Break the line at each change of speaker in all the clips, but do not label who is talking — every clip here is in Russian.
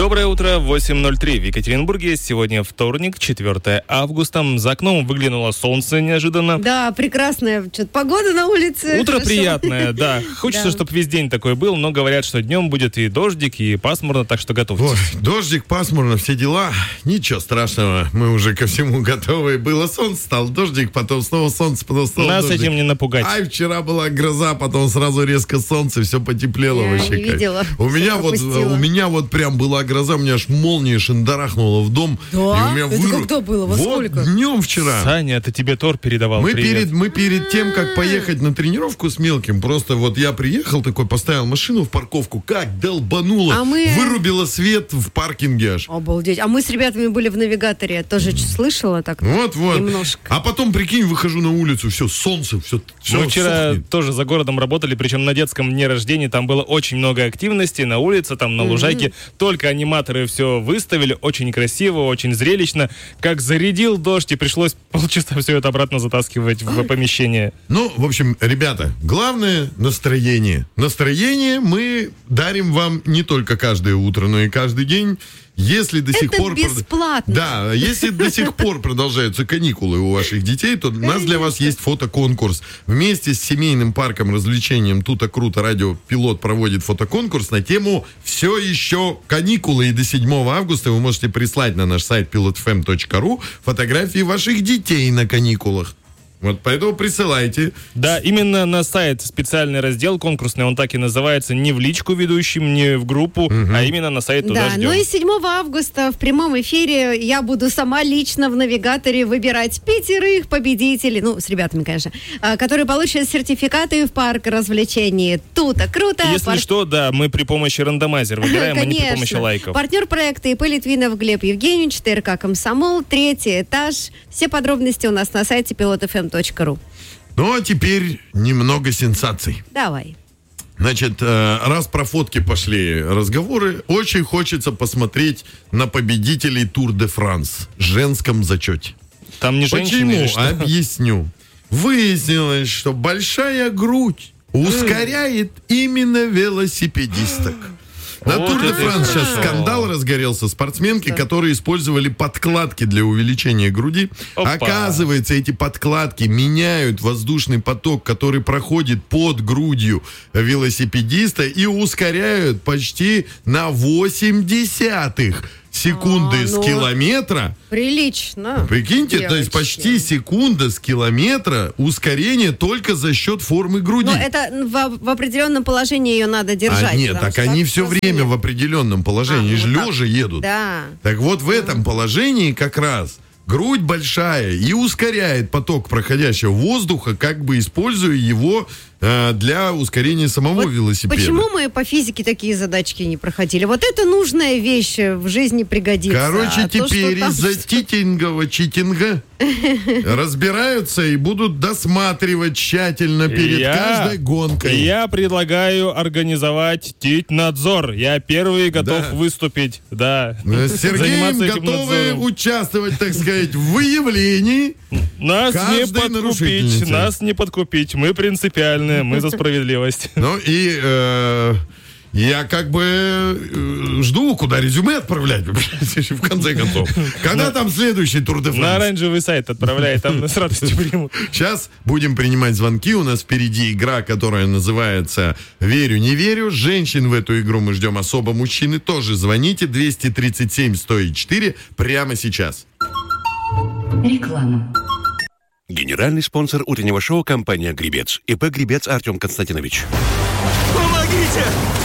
Доброе утро, 8:03 в Екатеринбурге. Сегодня вторник, 4 августа. За окном выглянуло солнце неожиданно.
Да, прекрасная погода на улице.
Утро приятное, да. Хочется, чтобы весь день такой был, но говорят, что днем будет и дождик, и пасмурно, так что готовьтесь.
Ой, дождик, пасмурно, все дела. Ничего страшного, мы уже ко всему готовы. Было солнце, стал дождик, потом снова солнце, потом снова
Нас
дождик.
этим не напугать.
Ай, вчера была гроза, потом сразу резко солнце, все потеплело.
Я
вообще.
не видела.
У меня вот прям была гроза, у меня аж молния шандарахнула в дом.
Да?
И у меня
Это когда было? Во сколько?
Днем вчера.
Саня, это тебе Тор передавал.
Мы
привет.
перед тем, как поехать на тренировку с мелким, просто вот я приехал такой, поставил машину в парковку, как долбануло, вырубило свет в паркинге аж.
Обалдеть. А мы с ребятами были в навигаторе, тоже слышала так
Вот.
немножко.
А потом, прикинь, выхожу на улицу, все, солнце, все
Мы вчера
сохнет.
тоже за городом работали, причем на детском дне рождения там было очень много активности на улице, там на лужайке. Только аниматоры все выставили, очень красиво, очень зрелищно. Как зарядил дождь, и пришлось полчаса все это обратно затаскивать в помещение.
Ну, в общем, ребята, главное настроение. Настроение мы дарим вам не только каждое утро, но и каждый день. Если до сих пор...
бесплатно.
Да, если до сих пор продолжаются каникулы у ваших детей, то у нас для вас есть фотоконкурс. Вместе с семейным парком развлечением «Тута Круто» радио «Пилот» проводит фотоконкурс на тему «Все еще каникулы». И до 7 августа вы можете прислать на наш сайт pilotfm.ru фотографии ваших детей на каникулах. Вот поэтому присылайте.
Да, именно на сайт специальный раздел конкурсный, он так и называется, не в личку ведущим, не в группу, а именно на сайт туда ждем.
Ну и 7 августа в прямом эфире я буду сама лично в навигаторе выбирать 5 победителей, ну, с ребятами, конечно, которые получат сертификаты в парк развлечений «Тута Круто».
Если что, да, мы при помощи рандомайзера выбираем, а не при помощи лайков.
Партнер проекта ИП Литвинов Глеб Евгеньевич, ТРК «Комсомол», 3-й этаж. Все подробности у нас на сайте pilotfm.ru.
Ну, а теперь немного сенсаций.
Давай.
Значит, раз про фотки пошли разговоры, очень хочется посмотреть на победителей Тур де Франс в женском зачете.
Там не женщины или что?
Почему? Объясню. Выяснилось, что большая грудь ускоряет именно велосипедисток. На Тур де Франс сейчас скандал разгорелся. Спортсменки, которые использовали подкладки для увеличения груди.
Опа.
Оказывается, эти подкладки меняют воздушный поток, который проходит под грудью велосипедиста, и ускоряют почти на 0,8 секунды с километра.
Прилично.
Прикиньте,
девочки.
то есть почти секунда с километра ускорение только за счет формы груди.
Но это в определенном положении ее надо держать.
Нет, так они все время в определенном положении,
вот
лежа едут.
Да.
Так вот в этом положении как раз грудь большая и ускоряет поток проходящего воздуха, как бы используя его для ускорения самого велосипеда.
Почему мы по физике такие задачки не проходили? Вот это нужная вещь в жизни пригодится.
Короче, теперь из-за читинга разбираются и будут досматривать тщательно перед каждой гонкой.
Я предлагаю организовать тит-надзор. Я первый готов выступить. Да.
С Сергеем готовы участвовать, так сказать, в выявлении
Нас не
каждой
подкупить,
нарушительницы.
нас не подкупить. Мы принципиальные, мы за справедливость.
Ну и я как бы жду, куда резюме отправлять, в конце концов. Когда там следующий Тур де Франс?
На оранжевый сайт отправляй, там с радостью примут.
Сейчас будем принимать звонки. У нас впереди игра, которая называется «Верю, не верю». Женщин в эту игру мы ждем особо. Мужчины тоже звоните. 237-104 прямо сейчас.
Реклама.
Генеральный спонсор утреннего шоу — компания «Гребец». ИП «Гребец» Артем Константинович.
Помогите!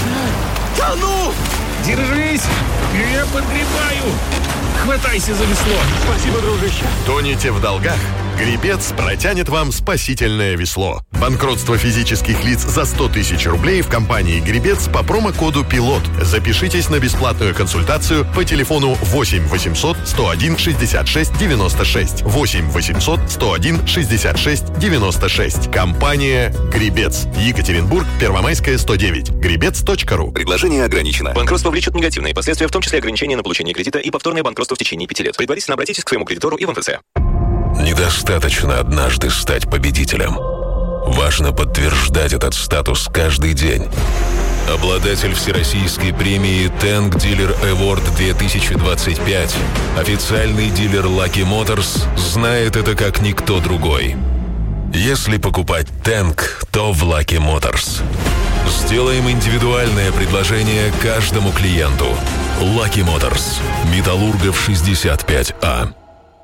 Тону! Держись! Я подгребаю! Хватайся за весло! Спасибо, дружище!
Тонете в долгах? Гребец протянет вам спасительное весло. Банкротство физических лиц за 100 тысяч рублей в компании «Гребец» по промокоду «Пилот». Запишитесь на бесплатную консультацию по телефону 8 800 101 66 96. 8 800 101 66 96. Компания «Гребец». Екатеринбург, Первомайская, 109. Гребец.ру.
Предложение ограничено. Банкротство влечет негативные последствия, в том числе ограничение на получение кредита и повторное банкротство в течение 5 лет. Предварительно обратитесь к своему кредитору и в МФЦ.
Недостаточно однажды стать победителем. Важно подтверждать этот статус каждый день.
Обладатель всероссийской премии Tank Dealer Award 2025. Официальный дилер Lucky Motors знает это как никто другой. Если покупать Tank, то в Lucky Motors. Сделаем индивидуальное предложение каждому клиенту. Lucky Motors. Металлургов 65А.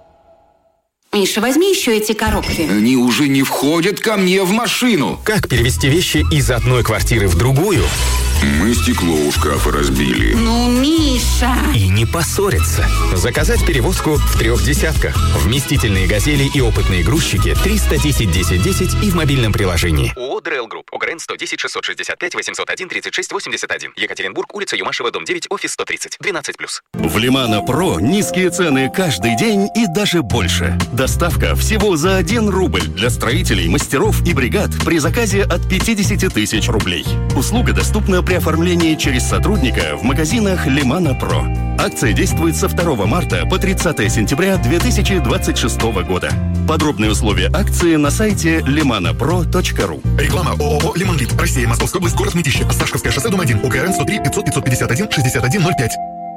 Миша, возьми еще эти коробки.
Они уже не входят ко мне в машину.
Как перевести вещи из одной квартиры в другую?
Мы стекло у шкафа разбили.
Ну, Миша.
И не поссориться. Заказать перевозку в 3 десятках. Вместительные «Газели» и опытные грузчики 310 10 10 и в мобильном приложении.
ООО «ДРЛ Групп». ОГРН 110 665 801 36 81. Екатеринбург, улица Юмашева, дом 9, офис 130. 12+.
В Лимана Про низкие цены каждый день и даже больше. Доставка всего за 1 рубль для строителей, мастеров и бригад при заказе от 50 тысяч рублей. Услуга доступна при оформлении через сотрудника в магазинах Лимана Про. Акция действует со 2 марта по 30 сентября 2026 года. Подробные условия акции на сайте limanapro.ru.
Реклама ООО «Лимонлит». Россия, Московская область, город Мытищи. Осташковское шоссе, дом 1. УГРН 103 500 551 6105.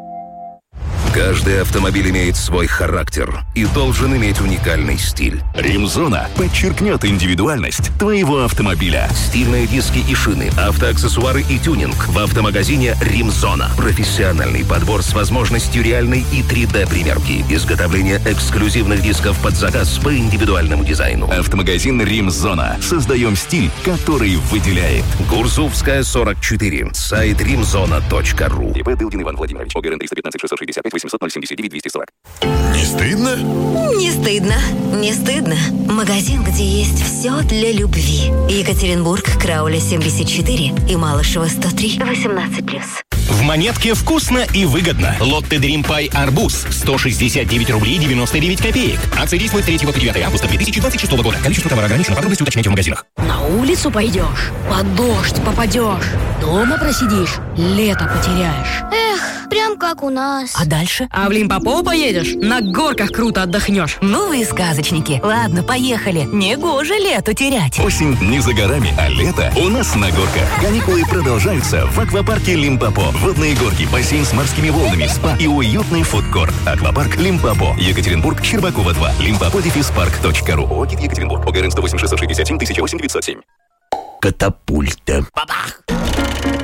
Каждый автомобиль имеет свой характер и должен иметь уникальный стиль.
Римзона подчеркнет индивидуальность твоего автомобиля.
Стильные диски и шины, автоаксессуары и тюнинг в автомагазине «Римзона». Профессиональный подбор с возможностью реальной и 3D-примерки. Изготовление эксклюзивных дисков под заказ по индивидуальному дизайну.
Автомагазин «Римзона». Создаем стиль, который выделяет.
Гурзувская, 44. Сайт rimzona.ru.
ИП Дылдин Иван Владимирович. ОГРН 315 665 800 079 240.
Не стыдно?
Не стыдно. Не стыдно. Магазин, где есть все для любви. Екатеринбург, Крауля 74 и Малышева 103. 18+.
В Монетке вкусно и выгодно. Лотте Дрим Пай Арбуз 169 рублей 99 копеек. Акция действует с 3 по 9 августа 2026 года. Количество товара ограничено. Подробности уточняйте в магазинах.
На улицу пойдешь, под дождь попадешь, дома просидишь, лето потеряешь.
Эх, прям как у нас.
А дальше? А в Лимпопо поедешь, на горках круто отдохнешь.
Ну вы и сказочники. Ладно, поехали. Негоже лето терять.
Осень не за горами, а лето у нас на горках. Каникулы продолжаются в аквапарке Лимпопо. Водные горки, бассейн с морскими волнами, спа и уютный фудкорт. Аквапарк Лимпопо. Екатеринбург, Щербакова 2. Limpopo-park.ru. ОГИ Екатеринбург. ОГРН 108 667 1008 907.
Катапульта.
Бабах!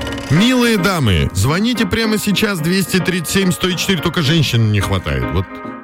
Милые дамы, звоните прямо сейчас 237 104, только женщин не хватает. Вот